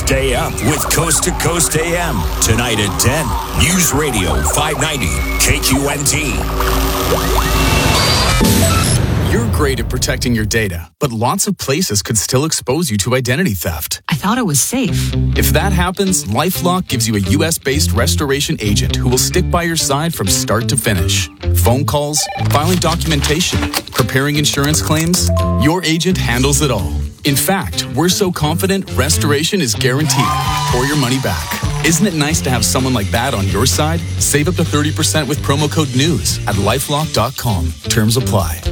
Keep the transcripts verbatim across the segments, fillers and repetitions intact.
Stay up with Coast to Coast A M. Tonight at ten. News Radio five ninety K Q N T. You're great at protecting your data, but lots of places could still expose you to identity theft. I thought it was safe. If that happens, LifeLock gives you a U S-based restoration agent who will stick by your side from start to finish. Phone calls, filing documentation, preparing insurance claims, your agent handles it all. In fact, we're so confident restoration is guaranteed or your money back. Isn't it nice to have someone like that on your side? Save up to thirty percent with promo code NEWS at lifelock dot com. Terms apply.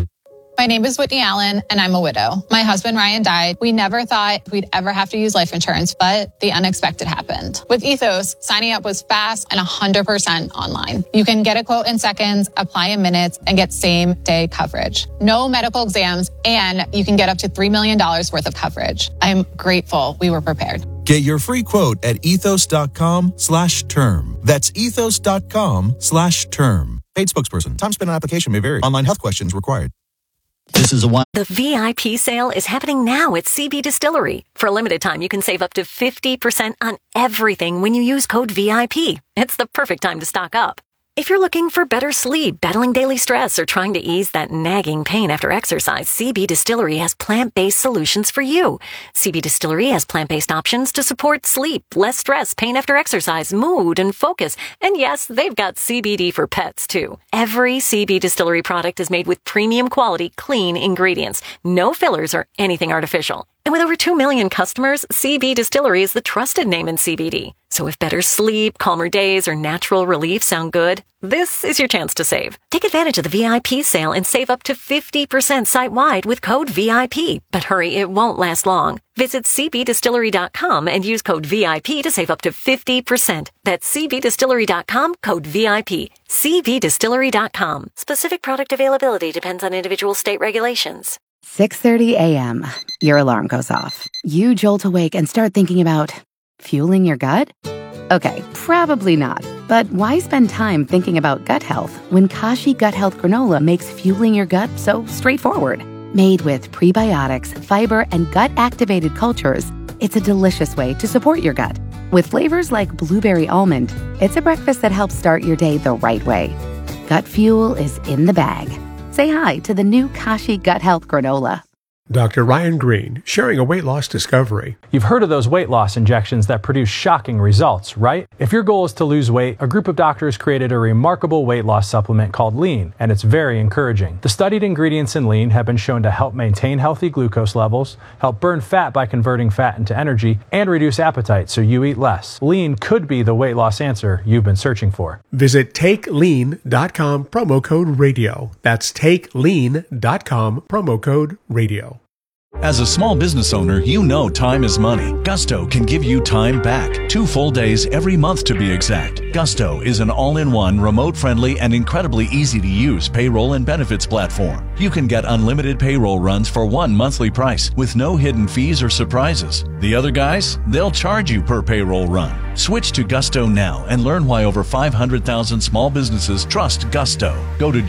My name is Whitney Allen, and I'm a widow. My husband, Ryan, died. We never thought we'd ever have to use life insurance, but the unexpected happened. With Ethos, signing up was fast and one hundred percent online. You can get a quote in seconds, apply in minutes, and get same-day coverage. No medical exams, and you can get up to three million dollars worth of coverage. I'm grateful we were prepared. Get your free quote at ethos.com slash term. That's ethos.com slash term. Paid spokesperson. Time spent on application may vary. Online health questions required. This is a one. The V I P sale is happening now at C B Distillery. For a limited time, you can save up to fifty percent on everything when you use code V I P. It's the perfect time to stock up. If you're looking for better sleep, battling daily stress, or trying to ease that nagging pain after exercise, C B Distillery has plant-based solutions for you. C B Distillery has plant-based options to support sleep, less stress, pain after exercise, mood, and focus. And yes, they've got C B D for pets, too. Every C B Distillery product is made with premium quality, clean ingredients. No fillers or anything artificial. And with over two million customers, C B Distillery is the trusted name in C B D. So if better sleep, calmer days, or natural relief sound good, this is your chance to save. Take advantage of the V I P sale and save up to fifty percent site-wide with code V I P. But hurry, it won't last long. Visit c b distillery dot com and use code V I P to save up to fifty percent. That's c b distillery dot com, code V I P. c b distillery dot com. Specific product availability depends on individual state regulations. six thirty a.m. Your alarm goes off. You jolt awake and start thinking about fueling your gut? Okay, probably not. But why spend time thinking about gut health when Kashi Gut Health Granola makes fueling your gut so straightforward? Made with prebiotics, fiber, and gut-activated cultures, it's a delicious way to support your gut. With flavors like blueberry almond, it's a breakfast that helps start your day the right way. Gut fuel is in the bag. Say hi to the new Kashi Gut Health Granola. Doctor Ryan Green, sharing a weight loss discovery. You've heard of those weight loss injections that produce shocking results, right? If your goal is to lose weight, a group of doctors created a remarkable weight loss supplement called Lean, and it's very encouraging. The studied ingredients in Lean have been shown to help maintain healthy glucose levels, help burn fat by converting fat into energy, and reduce appetite so you eat less. Lean could be the weight loss answer you've been searching for. Visit take lean dot com, promo code radio. That's take lean dot com, promo code radio. As a small business owner, you know time is money. Gusto can give you time back. Two full days every month to be exact. Gusto is an all-in-one, remote-friendly, and incredibly easy-to-use payroll and benefits platform. You can get unlimited payroll runs for one monthly price with no hidden fees or surprises. The other guys, they'll charge you per payroll run. Switch to Gusto now and learn why over five hundred thousand small businesses trust Gusto. Go to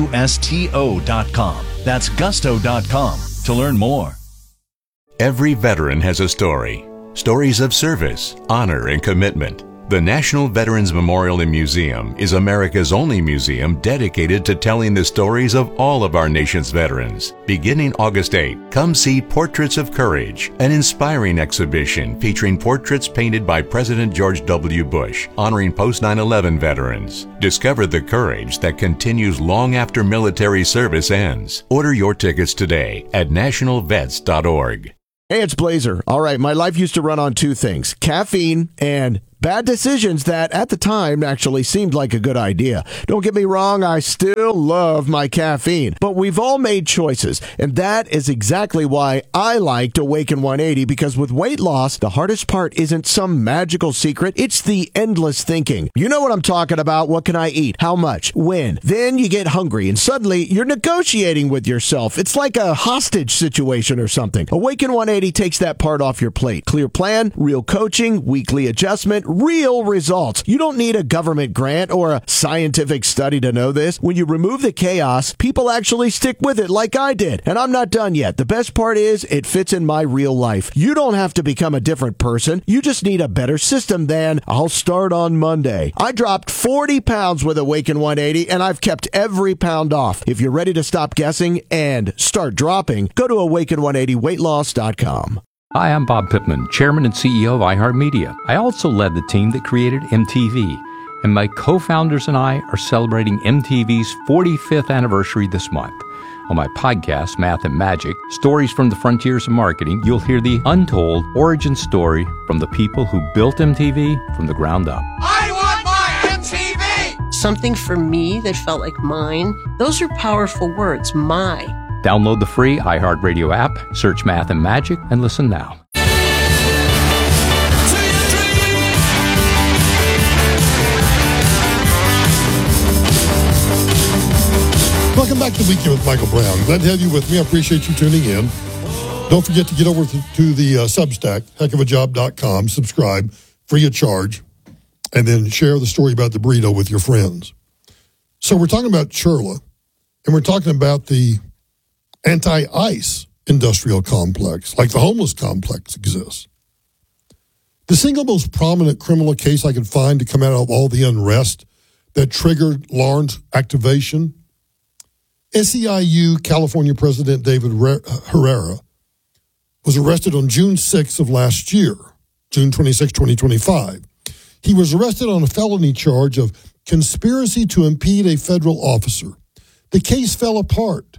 gusto dot com. That's gusto dot com to learn more. Every veteran has a story. Stories of service, honor, and commitment. The National Veterans Memorial and Museum is America's only museum dedicated to telling the stories of all of our nation's veterans. Beginning August eighth, come see Portraits of Courage, an inspiring exhibition featuring portraits painted by President George W. Bush, honoring post nine eleven veterans. Discover the courage that continues long after military service ends. Order your tickets today at national vets dot org. Hey, it's Blazer. All right, my life used to run on two things, caffeine and bad decisions that at the time actually seemed like a good idea. Don't get me wrong, I still love my caffeine, but we've all made choices, and that is exactly why I liked Awaken one eighty, because with weight loss, the hardest part isn't some magical secret, it's the endless thinking. You know what I'm talking about. What can I eat? How much? When? Then you get hungry, and suddenly you're negotiating with yourself. It's like a hostage situation or something. Awaken one eighty takes that part off your plate. Clear plan, real coaching, weekly adjustment, real results. You don't need a government grant or a scientific study to know this. When you remove the chaos, people actually stick with it like I did. And I'm not done yet. The best part is it fits in my real life. You don't have to become a different person. You just need a better system than I'll start on Monday. I dropped forty pounds with Awaken one eighty, and I've kept every pound off. If you're ready to stop guessing and start dropping, go to awaken one eighty weight loss dot com. Hi, I'm Bob Pittman, Chairman and C E O of iHeartMedia. I also led the team that created M T V, and my co-founders and I are celebrating M T V's forty-fifth anniversary this month. On my podcast, Math and Magic, Stories from the Frontiers of Marketing, you'll hear the untold origin story from the people who built M T V from the ground up. I want my M T V! Something for me that felt like mine. Those are powerful words, my. Download the free iHeartRadio app, search Math and Magic, and listen now. Welcome back to the Weekend with Michael Brown. Glad to have you with me. I appreciate you tuning in. Don't forget to get over to, to the uh, Substack, heck of a job dot com, subscribe, free of charge, and then share the story about the burrito with your friends. So we're talking about Chirla, and we're talking about the anti-ICE industrial complex, like the homeless complex exists. The single most prominent criminal case I could find to come out of all the unrest that triggered Lawrence activation, S E I U California President David Herrera was arrested on June sixth of last year, June twenty-sixth, twenty twenty-five. He was arrested on a felony charge of conspiracy to impede a federal officer. The case fell apart.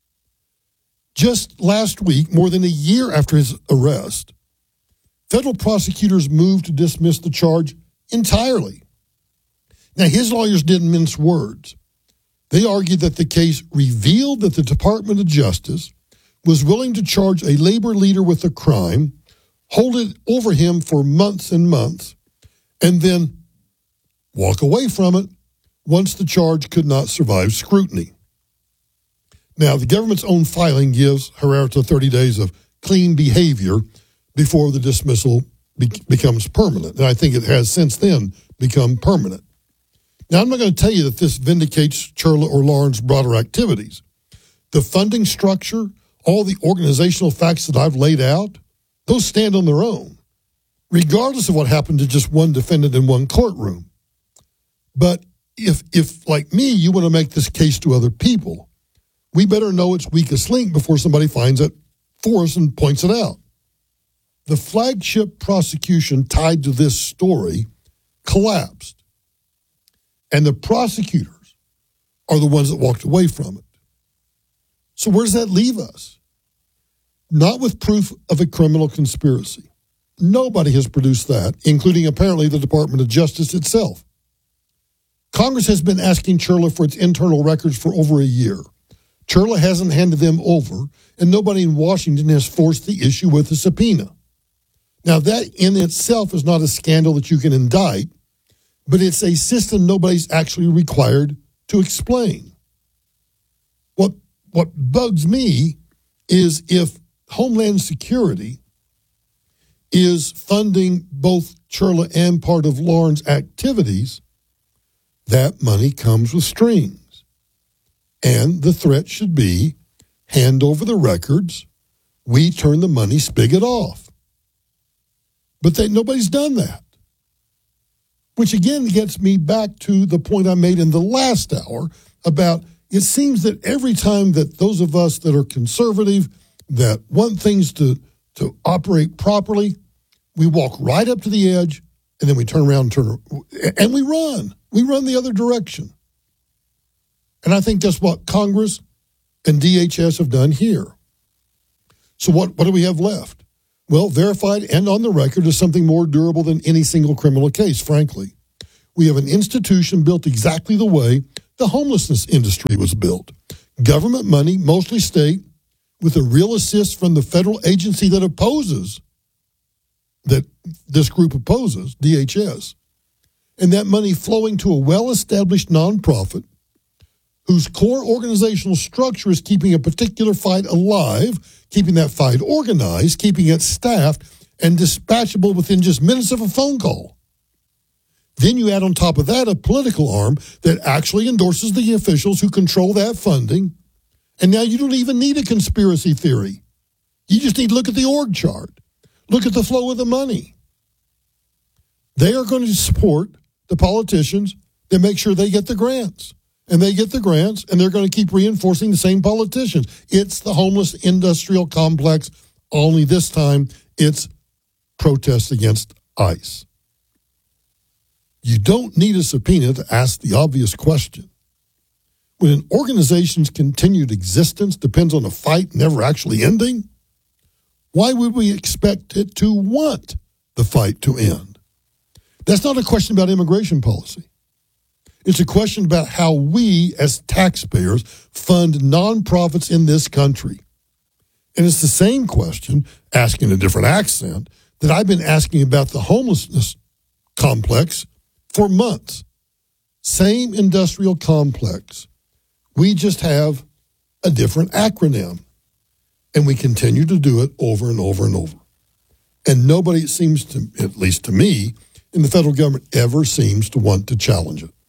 Just last week, more than a year after his arrest, federal prosecutors moved to dismiss the charge entirely. Now, his lawyers didn't mince words. They argued that the case revealed that the Department of Justice was willing to charge a labor leader with a crime, hold it over him for months and months, and then walk away from it once the charge could not survive scrutiny. Now, the government's own filing gives Herrera thirty days of clean behavior before the dismissal be- becomes permanent. And I think it has since then become permanent. Now, I'm not going to tell you that this vindicates Chirla or Lawrence's broader activities. The funding structure, all the organizational facts that I've laid out, those stand on their own, regardless of what happened to just one defendant in one courtroom. But if, if like me, you want to make this case to other people, we better know its weakest link before somebody finds it for us and points it out. The flagship prosecution tied to this story collapsed, and the prosecutors are the ones that walked away from it. So where does that leave us? Not with proof of a criminal conspiracy. Nobody has produced that, including apparently the Department of Justice itself. Congress has been asking Chirla for its internal records for over a year. Chirla hasn't handed them over, and nobody in Washington has forced the issue with a subpoena. Now, that in itself is not a scandal that you can indict, but it's a system nobody's actually required to explain. What, what bugs me is if Homeland Security is funding both Chirla and part of Lawrence's activities, that money comes with strings. And the threat should be, hand over the records, we turn the money spigot off. But they, nobody's done that. Which again gets me back to the point I made in the last hour about it seems that every time that those of us that are conservative, that want things to, to operate properly, we walk right up to the edge and then we turn around and turn and we run. We run the other direction. And I think that's what Congress and D H S have done here. So what, what do we have left? Well, verified and on the record is something more durable than any single criminal case, frankly. We have an institution built exactly the way the homelessness industry was built. Government money, mostly state, with a real assist from the federal agency that opposes, that this group opposes, D H S. And that money flowing to a well-established nonprofit whose core organizational structure is keeping a particular fight alive, keeping that fight organized, keeping it staffed, and dispatchable within just minutes of a phone call. Then you add on top of that a political arm that actually endorses the officials who control that funding. And now you don't even need a conspiracy theory. You just need to look at the org chart. Look at the flow of the money. They are going to support the politicians that make sure they get the grants. And they get the grants, and they're going to keep reinforcing the same politicians. It's the homeless industrial complex, only this time it's protests against ICE. You don't need a subpoena to ask the obvious question. When an organization's continued existence depends on a fight never actually ending, why would we expect it to want the fight to end? That's not a question about immigration policy. It's a question about how we, as taxpayers, fund nonprofits in this country. And it's the same question, asking in a different accent, that I've been asking about the homelessness complex for months. Same industrial complex. We just have a different acronym. And we continue to do it over and over and over. And nobody, it seems to, at least to me, in the federal government ever seems to want to challenge it.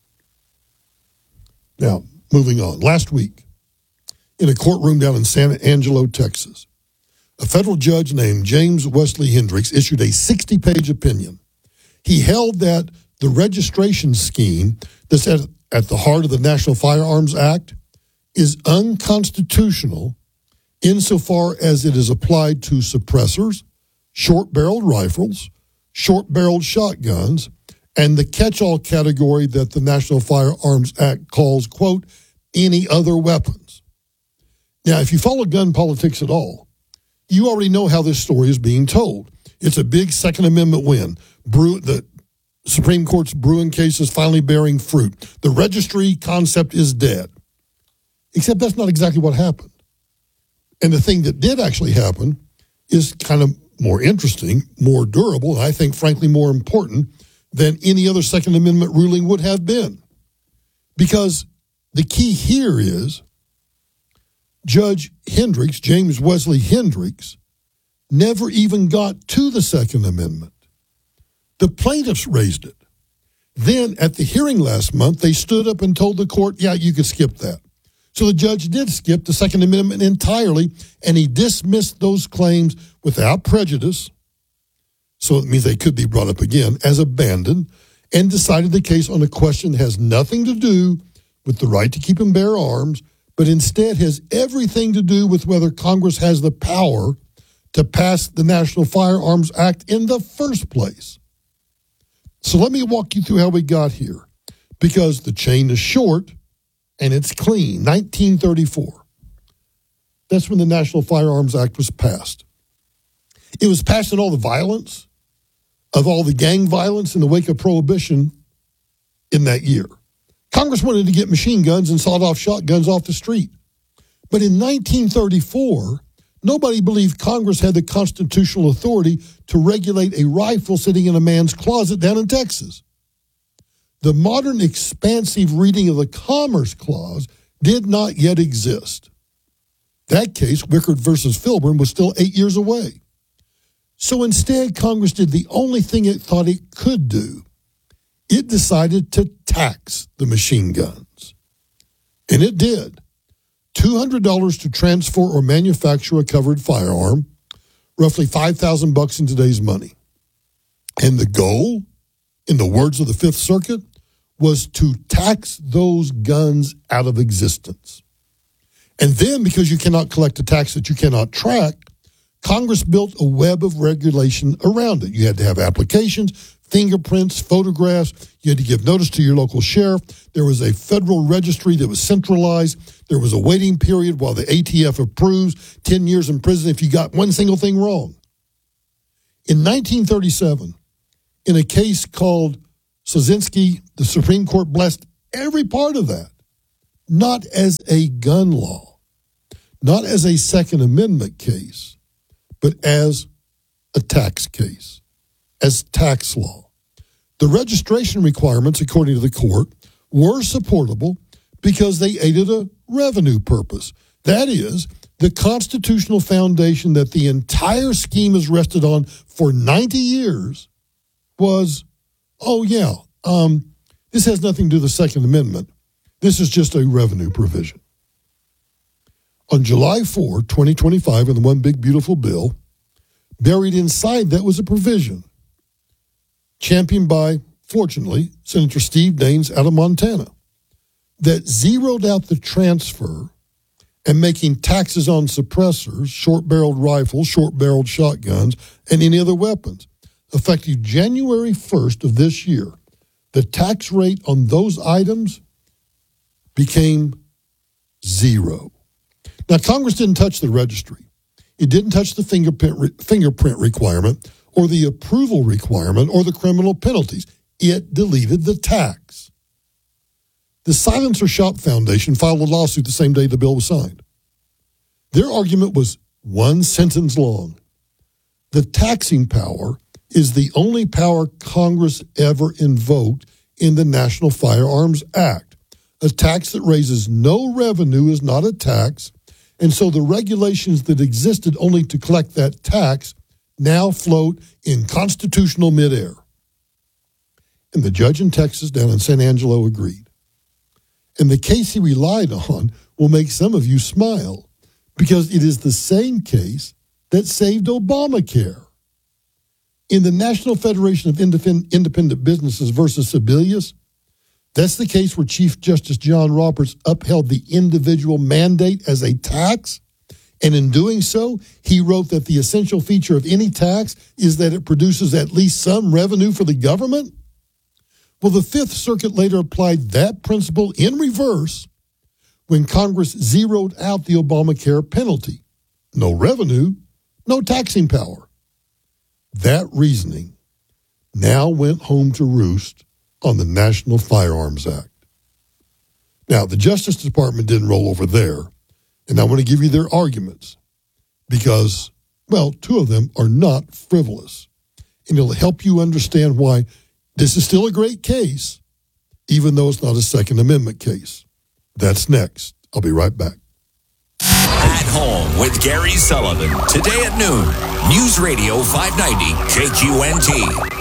Now, moving on. Last week, in a courtroom down in San Angelo, Texas, a federal judge named James Wesley Hendricks issued a sixty-page opinion. He held that the registration scheme that's at, at the heart of the National Firearms Act is unconstitutional insofar as it is applied to suppressors, short-barreled rifles, short-barreled shotguns, and the catch-all category that the National Firearms Act calls, quote, any other weapons. Now, if you follow gun politics at all, you already know how this story is being told. It's a big Second Amendment win. Brew, the Supreme Court's Bruen case is finally bearing fruit. The registry concept is dead. Except that's not exactly what happened. And the thing that did actually happen is kind of more interesting, more durable, and I think, frankly, more important than any other Second Amendment ruling would have been. Because the key here is Judge Hendricks, James Wesley Hendricks, never even got to the Second Amendment. The plaintiffs raised it. Then at the hearing last month, they stood up and told the court, yeah, you could skip that. So the judge did skip the Second Amendment entirely, and he dismissed those claims without prejudice, so it means they could be brought up again, as abandoned, and decided the case on a question that has nothing to do with the right to keep and bear arms, but instead has everything to do with whether Congress has the power to pass the National Firearms Act in the first place. So let me walk you through how we got here, because the chain is short and it's clean. nineteen thirty-four. That's when the National Firearms Act was passed. It was passed in all the violence of all the gang violence in the wake of Prohibition in that year. Congress wanted to get machine guns and sawed-off shotguns off the street. But in nineteen thirty-four, nobody believed Congress had the constitutional authority to regulate a rifle sitting in a man's closet down in Texas. The modern expansive reading of the Commerce Clause did not yet exist. That case, Wickard versus Filburn, was still eight years away. So instead, Congress did the only thing it thought it could do. It decided to tax the machine guns. And it did. two hundred dollars to transfer or manufacture a covered firearm, roughly five thousand bucks in today's money. And the goal, in the words of the Fifth Circuit, was to tax those guns out of existence. And then, because you cannot collect a tax that you cannot track, Congress built a web of regulation around it. You had to have applications, fingerprints, photographs. You had to give notice to your local sheriff. There was a federal registry that was centralized. There was a waiting period while the A T F approves ten years in prison if you got one single thing wrong. In nineteen thirty-seven, in a case called Sosinski, the Supreme Court blessed every part of that, not as a gun law, not as a Second Amendment case, but as a tax case, as tax law. The registration requirements, according to the court, were supportable because they aided a revenue purpose. That is, the constitutional foundation that the entire scheme has rested on for ninety years was, oh yeah, um, this has nothing to do with the Second Amendment. This is just a revenue provision. On July fourth, twenty twenty-five, in the one big beautiful bill, buried inside that was a provision championed by, fortunately, Senator Steve Daines out of Montana that zeroed out the transfer and making taxes on suppressors, short-barreled rifles, short-barreled shotguns, and any other weapons. Effective January first of this year, the tax rate on those items became zero. Now, Congress didn't touch the registry. It didn't touch the fingerprint, re- fingerprint requirement or the approval requirement or the criminal penalties. It deleted the tax. The Silencer Shop Foundation filed a lawsuit the same day the bill was signed. Their argument was one sentence long. The taxing power is the only power Congress ever invoked in the National Firearms Act. A tax that raises no revenue is not a tax, and so the regulations that existed only to collect that tax now float in constitutional midair. And the judge in Texas down in San Angelo agreed. And the case he relied on will make some of you smile because it is the same case that saved Obamacare. In the National Federation of Independent Businesses versus Sebelius, that's the case where Chief Justice John Roberts upheld the individual mandate as a tax. And in doing so, he wrote that the essential feature of any tax is that it produces at least some revenue for the government. Well, the Fifth Circuit later applied that principle in reverse when Congress zeroed out the Obamacare penalty. No revenue, no taxing power. That reasoning now went home to roost on the National Firearms Act. Now, the Justice Department didn't roll over there, and I want to give you their arguments because, well, two of them are not frivolous, and it'll help you understand why this is still a great case, even though it's not a Second Amendment case. That's next. I'll be right back. At Home with Gary Sullivan, today at noon. News Radio five ninety K Q N T.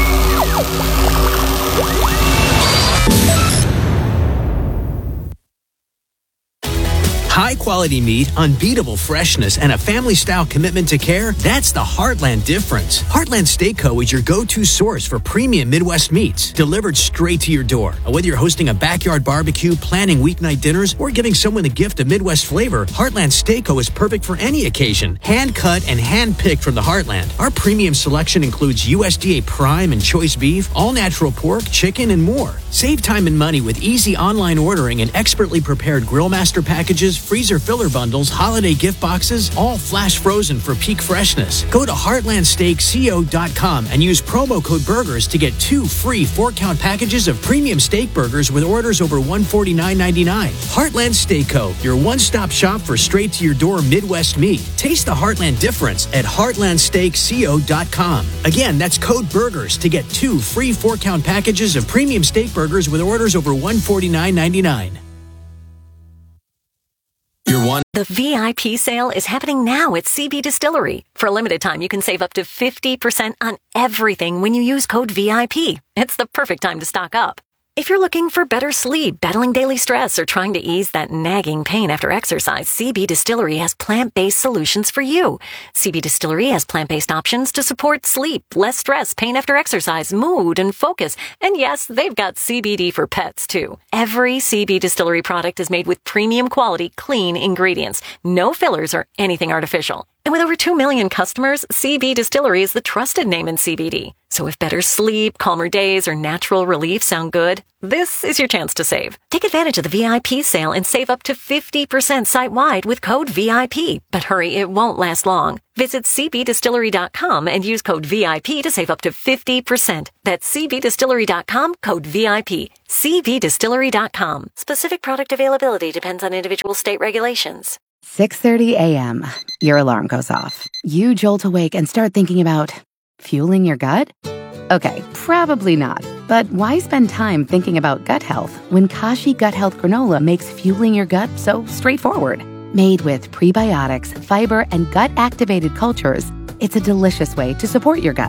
High-quality meat, unbeatable freshness, and a family-style commitment to care, that's the Heartland difference. Heartland Steak Co. is your go-to source for premium Midwest meats, delivered straight to your door. Whether you're hosting a backyard barbecue, planning weeknight dinners, or giving someone a gift of Midwest flavor, Heartland Steak Co. is perfect for any occasion. Hand-cut and hand-picked from the Heartland. Our premium selection includes U S D A Prime and Choice Beef, all-natural pork, chicken, and more. Save time and money with easy online ordering and expertly prepared Grill Master packages, freezer filler bundles, holiday gift boxes, all flash frozen for peak freshness. Go to heartland steak co dot com and use promo code BURGERS to get two free four-count packages of premium steak burgers with orders over one hundred forty-nine ninety-nine. Heartland Steak Co., your one-stop shop for straight-to-your-door Midwest meat. Taste the Heartland difference at heartland steak co dot com. Again, that's code BURGERS to get two free four-count packages of premium steak burgers with orders over one hundred forty-nine ninety-nine. The V I P sale is happening now at C B Distillery. For a limited time, you can save up to fifty percent on everything when you use code V I P. It's the perfect time to stock up. If you're looking for better sleep, battling daily stress, or trying to ease that nagging pain after exercise, C B Distillery has plant-based solutions for you. C B Distillery has plant-based options to support sleep, less stress, pain after exercise, mood, and focus. And yes, they've got C B D for pets, too. Every C B Distillery product is made with premium quality, clean ingredients. No fillers or anything artificial. And with over two million customers, C B Distillery is the trusted name in C B D. So if better sleep, calmer days, or natural relief sound good, this is your chance to save. Take advantage of the V I P sale and save up to fifty percent site-wide with code V I P. But hurry, it won't last long. Visit c b distillery dot com and use code V I P to save up to fifty percent. That's c b distillery dot com, code V I P. c b distillery dot com. Specific product availability depends on individual state regulations. six thirty a.m. Your alarm goes off. You jolt awake and start thinking about fueling your gut? Okay, probably not. But why spend time thinking about gut health when Kashi Gut Health Granola makes fueling your gut so straightforward? Made with prebiotics, fiber, and gut-activated cultures, it's a delicious way to support your gut.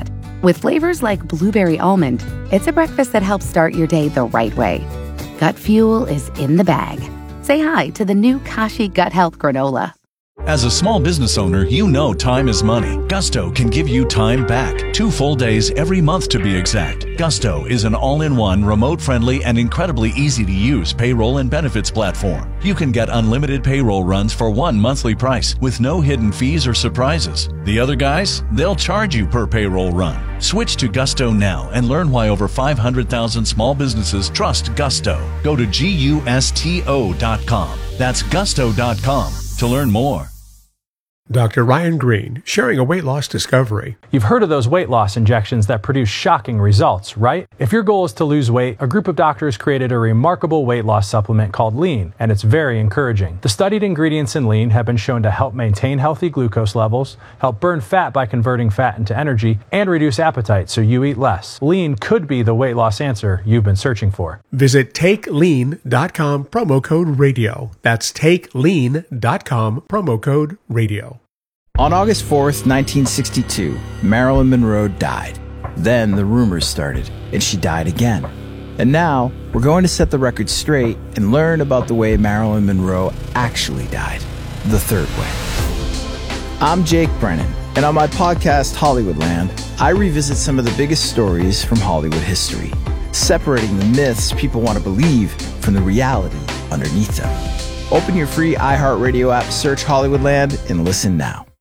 With flavors like blueberry almond, it's a breakfast that helps start your day the right way. Gut Fuel is in the bag. Say hi to the new Kashi Gut Health Granola. As a small business owner, you know time is money. Gusto can give you time back. Two full days every month to be exact. Gusto is an all-in-one, remote-friendly, and incredibly easy-to-use payroll and benefits platform. You can get unlimited payroll runs for one monthly price with no hidden fees or surprises. The other guys, they'll charge you per payroll run. Switch to Gusto now and learn why over five hundred thousand small businesses trust Gusto. Go to gusto dot com. That's gusto dot com to learn more. Doctor Ryan Green, sharing a weight loss discovery. You've heard of those weight loss injections that produce shocking results, right? If your goal is to lose weight, a group of doctors created a remarkable weight loss supplement called Lean, and it's very encouraging. The studied ingredients in Lean have been shown to help maintain healthy glucose levels, help burn fat by converting fat into energy, and reduce appetite so you eat less. Lean could be the weight loss answer you've been searching for. Visit take lean dot com, promo code radio. That's take lean dot com, promo code radio. On August fourth, nineteen sixty-two, Marilyn Monroe died. Then the rumors started, and she died again. And now, we're going to set the record straight and learn about the way Marilyn Monroe actually died. The third way. I'm Jake Brennan, and on my podcast, Hollywoodland, I revisit some of the biggest stories from Hollywood history, separating the myths people want to believe from the reality underneath them. Open your free iHeartRadio app, search Hollywoodland, and listen now.